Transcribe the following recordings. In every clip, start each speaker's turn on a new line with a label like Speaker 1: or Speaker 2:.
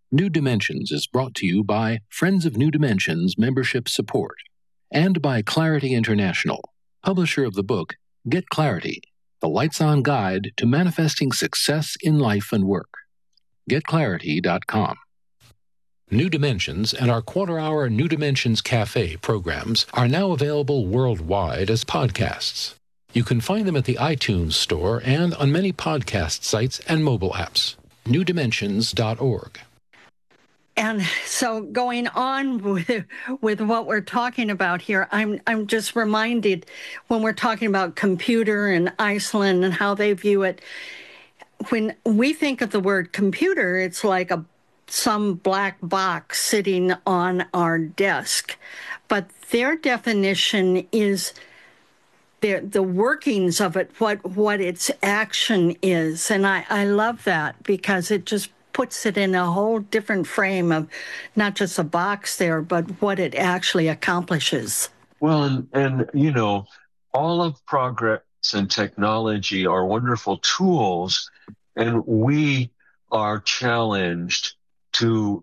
Speaker 1: New Dimensions is brought to you by Friends of New Dimensions membership support and by Clarity International, publisher of the book Get Clarity, the Lights-On Guide to Manifesting Success in Life and Work. GetClarity.com. New Dimensions and our quarter-hour New Dimensions Cafe programs are now available worldwide as podcasts. You can find them at the iTunes Store and on many podcast sites and mobile apps. newdimensions.org.
Speaker 2: And so going on with what we're talking about here, I'm just reminded when we're talking about computer in Iceland and how they view it, when we think of the word computer, it's like some black box sitting on our desk. But their definition is the workings of it, what its action is. And I love that because it just puts it in a whole different frame of not just a box there, but what it actually accomplishes.
Speaker 3: Well, and you know, all of progress and technology are wonderful tools, and we are challenged to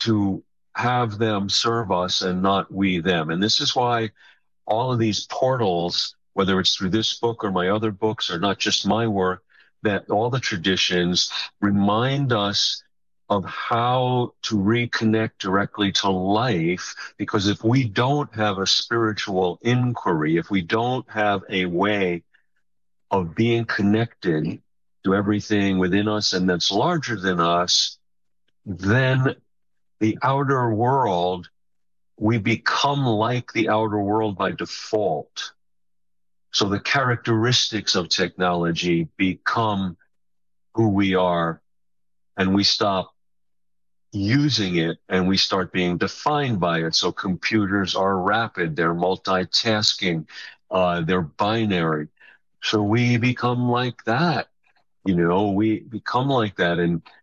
Speaker 3: have them serve us and not we them. And this is why all of these portals, whether it's through this book or my other books or not just my work, that all the traditions remind us of how to reconnect directly to life. Because if we don't have a spiritual inquiry, if we don't have a way of being connected to everything within us and that's larger than us, then the outer world, we become like the outer world by default. So the characteristics of technology become who we are, and we stop using it and we start being defined by it. So computers are rapid, they're multitasking, they're binary. So we become like that. You know, we become like that.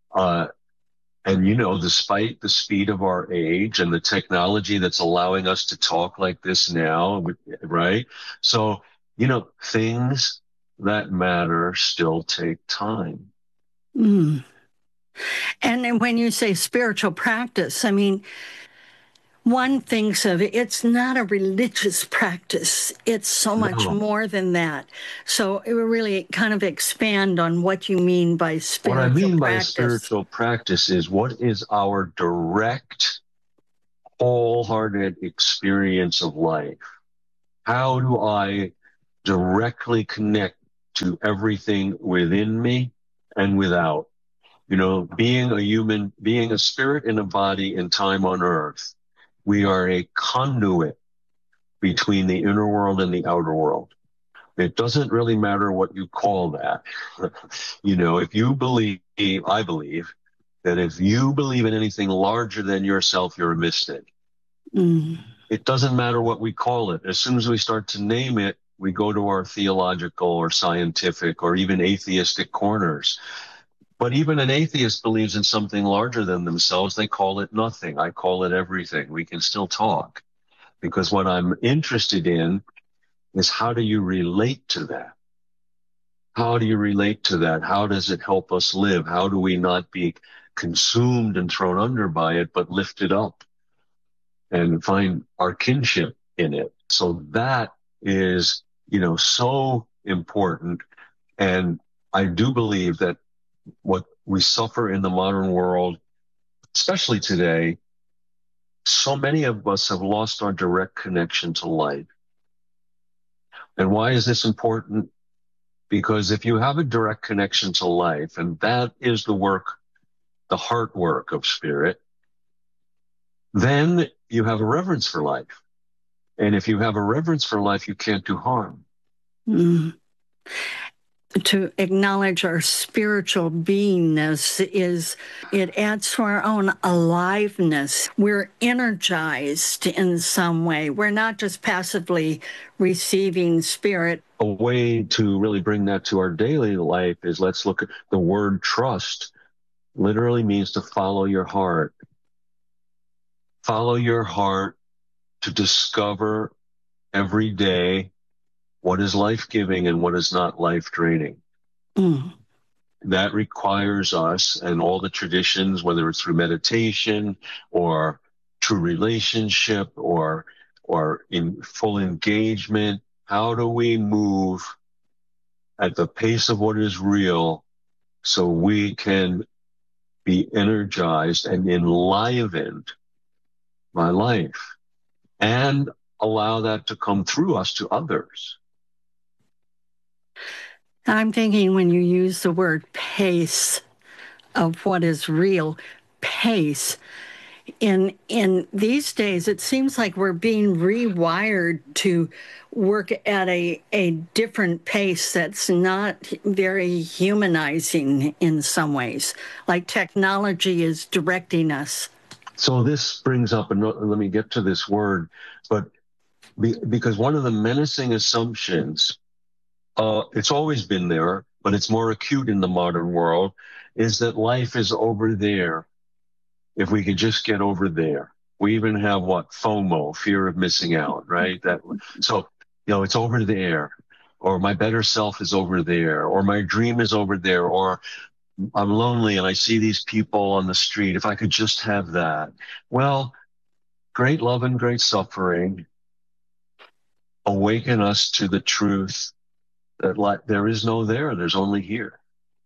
Speaker 3: And, you know, despite the speed of our age and the technology that's allowing us to talk like this now, right? So, you know, things that matter still take time.
Speaker 2: Mm. And then when you say spiritual practice, I mean, one thinks of it, it's not a religious practice. It's so much more than that. So it will really kind of expand on what you mean by spiritual practice.
Speaker 3: What I mean by spiritual practice is what is our direct, wholehearted experience of life? How do I directly connect to everything within me and without? You know, being a human, being a spirit in a body in time on earth, we are a conduit between the inner world and the outer world. It doesn't really matter what you call that. You know, if you believe, I believe, that if you believe in anything larger than yourself, you're a mystic. Mm. It doesn't matter what we call it. As soon as we start to name it, we go to our theological or scientific or even atheistic corners. But even an atheist believes in something larger than themselves. They call it nothing. I call it everything. We can still talk. Because what I'm interested in is how do you relate to that? How do you relate to that? How does it help us live? How do we not be consumed and thrown under by it, but lift it up and find our kinship in it? So that is, you know, so important. And I do believe that what we suffer in the modern world, especially today, so many of us have lost our direct connection to life. And why is this important? Because if you have a direct connection to life, and that is the work, the heart work of spirit, then you have a reverence for life. And if you have a reverence for life, you can't do harm.
Speaker 2: Mm. To acknowledge our spiritual beingness it adds to our own aliveness. We're energized in some way. We're not just passively receiving spirit.
Speaker 3: A way to really bring that to our daily life is, let's look at the word trust. Literally means to follow your heart. Follow your heart to discover every day what is life-giving and what is not life-draining. Mm. that requires us and all the traditions, whether it's through meditation or true relationship or in full engagement, how do we move at the pace of what is real so we can be energized and enlivened by life and allow that to come through us to others?
Speaker 2: I'm thinking when you use the word pace of what is real, pace, in these days, it seems like we're being rewired to work at a different pace that's not very humanizing in some ways, like technology is directing us.
Speaker 3: So this brings up, and let me get to this word, but because one of the menacing assumptions, it's always been there, but it's more acute in the modern world, is that life is over there. If we could just get over there. We even have FOMO, fear of missing out, right? So, it's over there, or my better self is over there, or my dream is over there, or I'm lonely and I see these people on the street. If I could just have that. Well, great love and great suffering awaken us to the truth that there is no there, there's only here.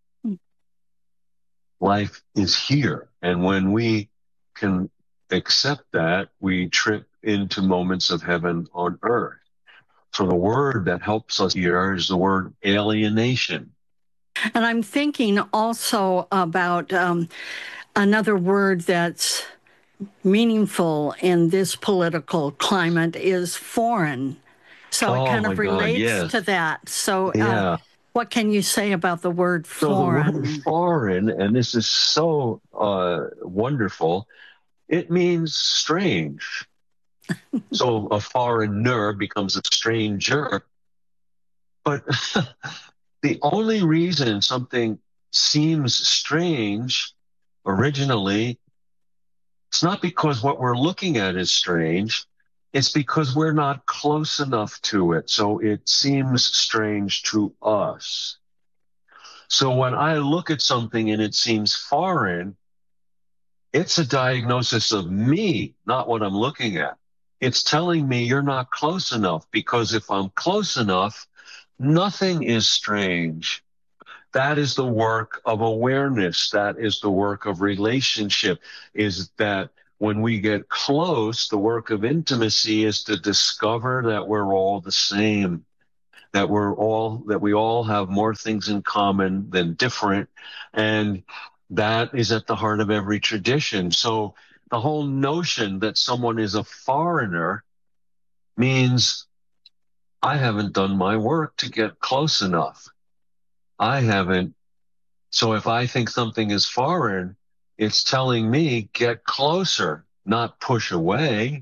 Speaker 3: Life is here. And when we can accept that, we trip into moments of heaven on earth. So the word that helps us here is the word alienation.
Speaker 2: And I'm thinking also about another word that's meaningful in this political climate is foreign. So it kind of relates to that. So what can you say about the word foreign?
Speaker 3: So the word foreign, and this is so wonderful, it means strange. So a foreigner becomes a stranger. But the only reason something seems strange originally, it's not because what we're looking at is strange. It's because we're not close enough to it. So it seems strange to us. So when I look at something and it seems foreign, it's a diagnosis of me, not what I'm looking at. It's telling me you're not close enough, because if I'm close enough, nothing is strange. That is the work of awareness. That is the work of relationship, is that when we get close, the work of intimacy is to discover that we're all the same, that we all have more things in common than different. And that is at the heart of every tradition. So the whole notion that someone is a foreigner means I haven't done my work to get close enough. I haven't. So if I think something is foreign, it's telling me get closer, not push away.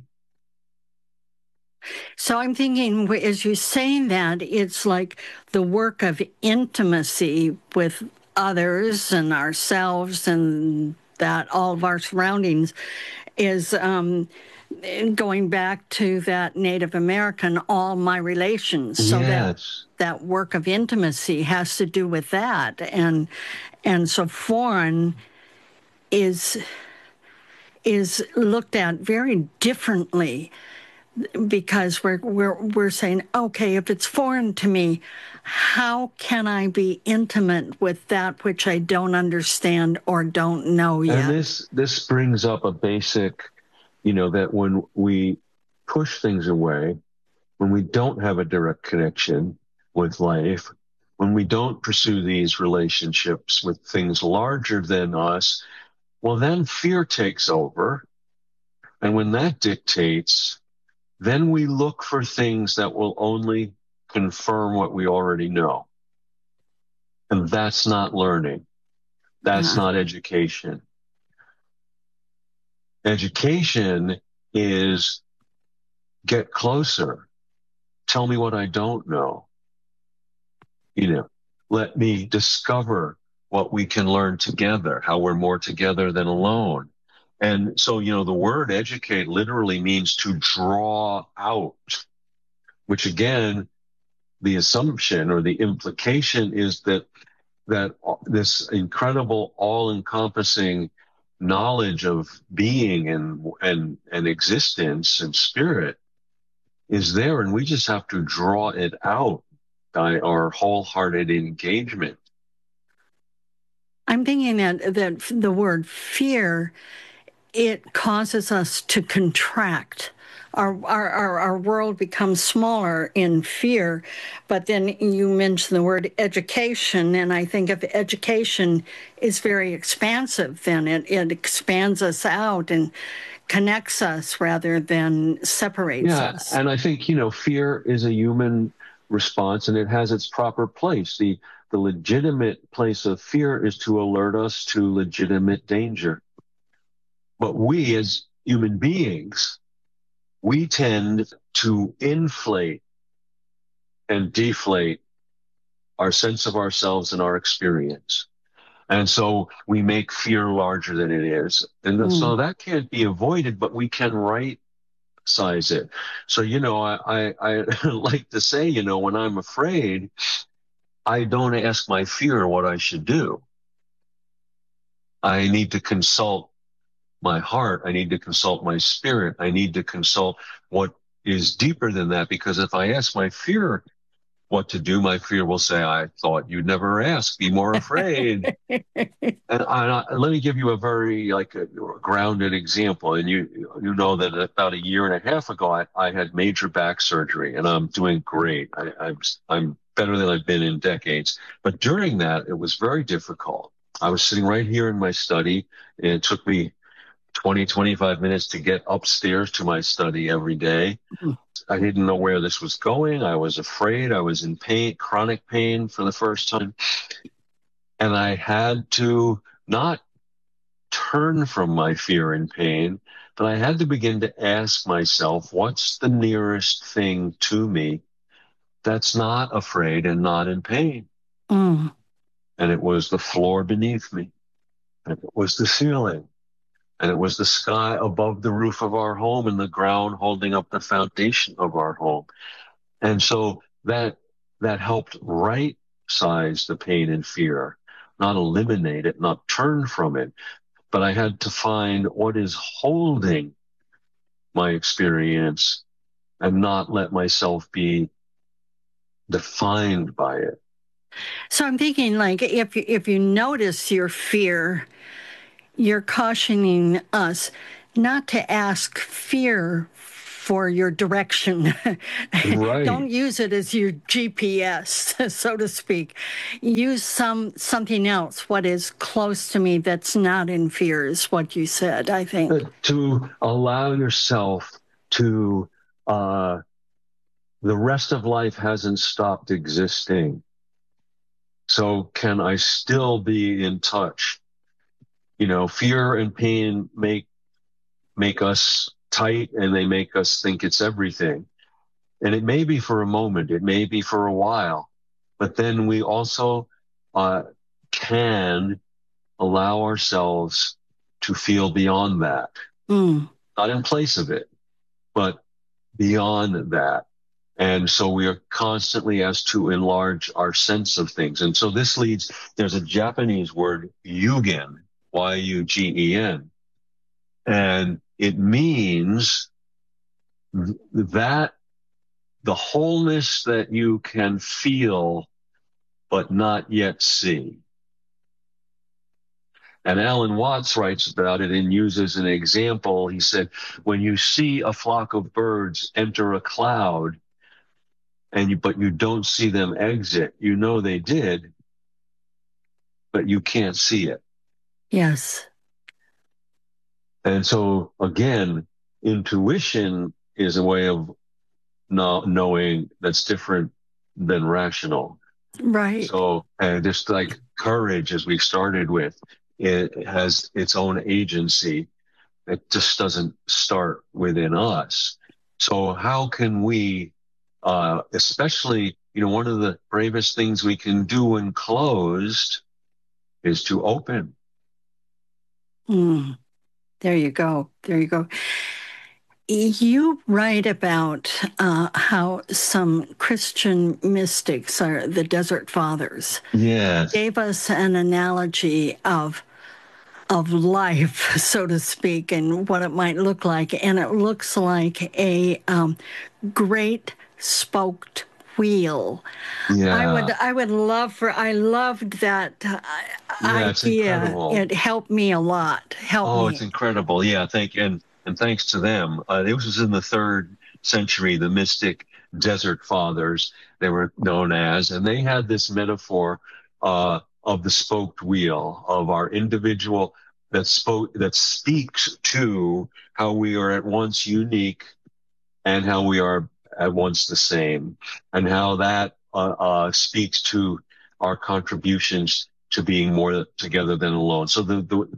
Speaker 2: So I'm thinking, as you're saying that, it's like the work of intimacy with others and ourselves, and that all of our surroundings is going back to that Native American, all my relations. So that work of intimacy has to do with that. And so foreign is looked at very differently, because we're saying, okay, if it's foreign to me, how can I be intimate with that which I don't understand or don't know yet?
Speaker 3: And this brings up a basic, that when we push things away, when we don't have a direct connection with life, when we don't pursue these relationships with things larger than us, well, then fear takes over. And when that dictates, then we look for things that will only confirm what we already know. And that's not learning. That's not education. Education is get closer. Tell me what I don't know. Let me discover what we can learn together, how we're more together than alone. And so, the word educate literally means to draw out, which again, the assumption or the implication is that that this incredible, all-encompassing knowledge of being and existence and spirit is there, and we just have to draw it out by our wholehearted engagement.
Speaker 2: I'm thinking that the word fear, it causes us to contract. Our world becomes smaller in fear. But then you mentioned the word education, and I think if education is very expansive, then it expands us out and connects us rather than separates us.
Speaker 3: And I think, fear is a human response, and it has its proper place. The legitimate place of fear is to alert us to legitimate danger. But we as human beings, we tend to inflate and deflate our sense of ourselves and our experience. And so we make fear larger than it is. And so that can't be avoided, but we can right size it. So, I like to say, when I'm afraid, I don't ask my fear what I should do. I need to consult my heart. I need to consult my spirit. I need to consult what is deeper than that, because if I ask my fear what to do, my fear will say, I thought you'd never ask, be more afraid. And let me give you a very a grounded example. And you know that about a year and a half ago, I had major back surgery, and I'm doing great. I'm better than I've been in decades. But during that, it was very difficult. I was sitting right here in my study, and it took me 20, 25 minutes to get upstairs to my study every day. I didn't know where this was going. I was afraid. I was in pain, chronic pain for the first time. And I had to not turn from my fear and pain, but I had to begin to ask myself, what's the nearest thing to me that's not afraid and not in pain? And it was the floor beneath me. And it was the ceiling. And it was the sky above the roof of our home and the ground holding up the foundation of our home. And so that helped right size the pain and fear, not eliminate it, not turn from it. But I had to find what is holding my experience and not let myself be defined by it.
Speaker 2: So I'm thinking, if you notice your fear, you're cautioning us not to ask fear for your direction.
Speaker 3: Right.
Speaker 2: Don't use it as your GPS, so to speak. Use something else, what is close to me that's not in fear, is what you said, I think.
Speaker 3: To allow yourself to, the rest of life hasn't stopped existing. So can I still be in touch? Fear and pain make us tight, and they make us think it's everything. And it may be for a moment, it may be for a while, but then we also can allow ourselves to feel beyond that. Not in place of it, but beyond that. And so we are constantly asked to enlarge our sense of things. And so this leads, there's a Japanese word, yugen, Y-U-G-E-N. And it means that the wholeness that you can feel but not yet see. And Alan Watts writes about it and uses an example. He said, when you see a flock of birds enter a cloud, but you don't see them exit, you know they did, but you can't see it.
Speaker 2: Yes.
Speaker 3: And so, again, intuition is a way of knowing that's different than rational.
Speaker 2: Right.
Speaker 3: So, and just like courage, as we started with, it has its own agency. It just doesn't start within us. So how can we, especially, one of the bravest things we can do when closed is to open.
Speaker 2: There you go. There you go. You write about how some Christian mystics, are the Desert Fathers,
Speaker 3: Yes.
Speaker 2: gave us an analogy of life, so to speak, and what it might look like. And it looks like a great spoked wheel.
Speaker 3: Yeah.
Speaker 2: I loved that
Speaker 3: Yeah, it's
Speaker 2: idea.
Speaker 3: incredible.
Speaker 2: It helped me a lot. Helped
Speaker 3: Oh,
Speaker 2: me.
Speaker 3: it's incredible. Yeah, and thanks to them. It was in the 3rd century, the mystic Desert Fathers, they were known as, and they had this metaphor of the spoked wheel of our individual that speaks to how we are at once unique and how we are at once the same, and how that speaks to our contributions to being more together than alone. So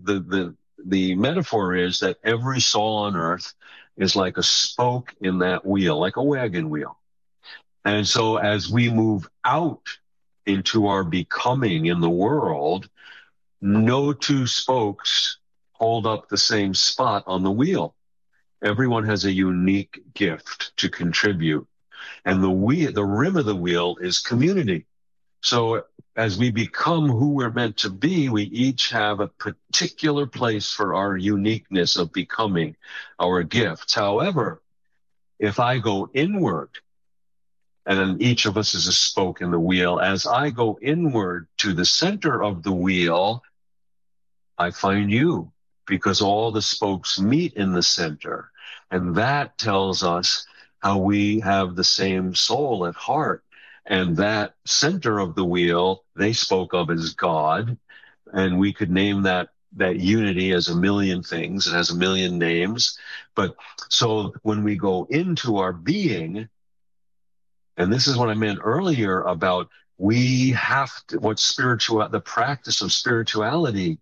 Speaker 3: the metaphor is that every soul on earth is like a spoke in that wheel, like a wagon wheel. And so as we move out into our becoming in the world, no two spokes hold up the same spot on the wheel. Everyone has a unique gift to contribute. And the rim of the wheel is community. So as we become who we're meant to be, we each have a particular place for our uniqueness of becoming, our gifts. However, if I go inward, and then each of us is a spoke in the wheel, as I go inward to the center of the wheel, I find you, because all the spokes meet in the center. And that tells us how we have the same soul at heart. And that center of the wheel, they spoke of as God. And we could name that unity as a million things. It has a million names. But so when we go into our being, and this is what I meant earlier about we have to, the practice of spirituality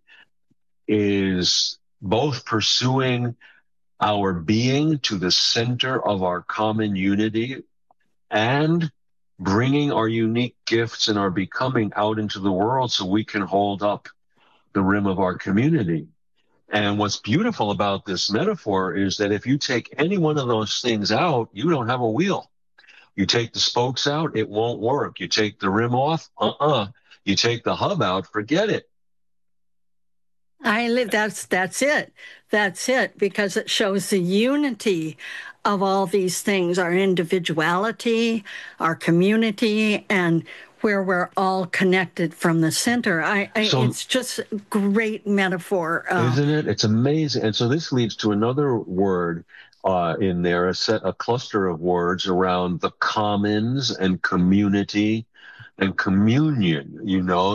Speaker 3: is both pursuing our being to the center of our common unity and bringing our unique gifts and our becoming out into the world so we can hold up the rim of our community. And what's beautiful about this metaphor is that if you take any one of those things out, you don't have a wheel. You take the spokes out, it won't work. You take the rim off, You take the hub out, forget it.
Speaker 2: That's it. That's it, because it shows the unity of all these things, our individuality, our community, and where we're all connected from the center. It's just a great metaphor.
Speaker 3: Isn't it? It's amazing. And so this leads to another word in there, a cluster of words around the commons and community and communion,